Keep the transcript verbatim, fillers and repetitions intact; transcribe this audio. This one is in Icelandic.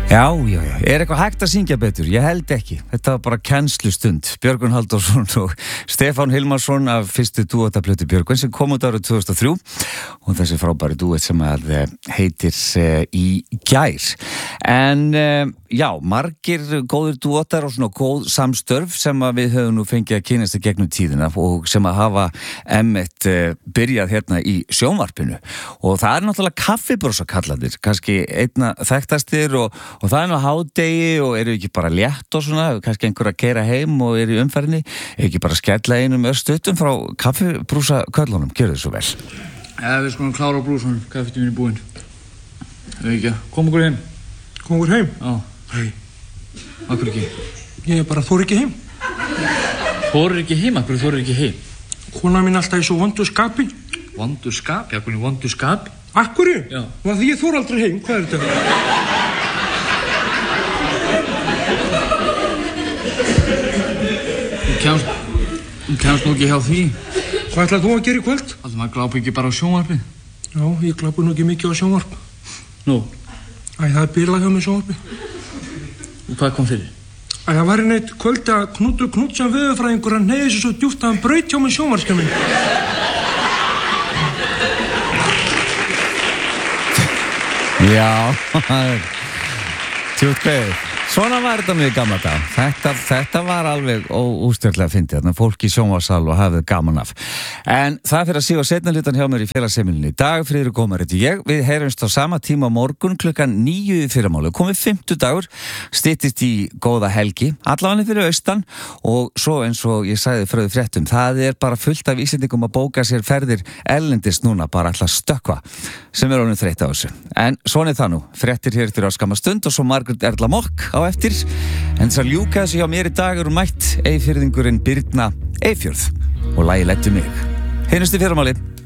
Já, já, já. Er eitthvað hægt að syngja betur? Ég held ekki. Þetta var bara kennslustund. Björgvin Halldórsson og Stefán Hilmarsson af fyrstu dúettaplötu Björgvin sem kom út árið tvö þúsund og þrjú og þessi frábæri dúett sem að heitir uh, Í gær. En uh, já, margir góðir dúettar og svona góð samstörf sem að við höfum nú fengið að kynast í gegnum tíðina og sem að hafa emmitt uh, byrjað hérna í sjónvarpinu. Og það er náttúrulega kaffibrosakallarnir, kannski einna þekktastir og Og það er nú hádegi og eru ekki bara létt og svona, kannski einhver að keyra heim og eru í umferðinni, er ekki bara skella einum örstuttum frá kaffibrúsa köllunum, gjörðu þið svo vel. Ja, við skulum klára brúsanum, kaffitíminn er búinn. Við ekki, kom okkur heim. Kom okkur heim? Já. Hei. Akkur ekki? Ég bara þor ekki heim. Þorir ekki heim? Akkur þorir ekki heim? Kona mín alltaf í svo vondu skapi. Vondu skapi? Akkur í vondu skapi? Akkur? Já. Og því ég þor aldrei heim, hvað er þetta? Þú kemst, þú kemst nú ekki hjá því. Hvað ætlaði þú að gera í kvöld? Alltaf maður glápi ekki bara á sjónvarpið. Já, ég glápi nú ekki mikið á sjónvarp. Nú? Æ, það er bilað hjá mig sjónvarpi. Og hvað kom fyrir? Æ, það var einn eitt kvöld að Knútur Knútsson veðurfræðingur hann neyði sér svo djúpt að hann braut hjá mig sjónvarpskjaminn. Já, tjútt kveðið. Svona var þetta mjög gamla dag. Þetta, þetta var alveg óústjörlega fyndið. Þarna fólk í sjónvarpssal og hafið gaman af. En það fyrir að síða seinna hlutan hjá mér í félagsheimilinu í dag. Friðrik Ómar heiti ég. Við heyrumst á sama tíma á morgun klukkan níu í fyrramáli. Komið fimmtudagur, styttist í góða helgi, allavega fyrir austan og svo eins og ég sagði fröðu fréttum, það er bara fullt af Íslendingum að bóka sér ferðir erlendis núna, bara alltaf stökkva, sem er orðin þreytt á þessu. En svona er það nú. Fréttir hér fyrir á skamma stund og svo Margrét Erla Mokk á eftir, en þess að ljúka þessu hjá mér í dag eru mætt Eyfirðingurinn Birna Eyfjörð og lagið Lettu mig. Heyrast í fyrramáli.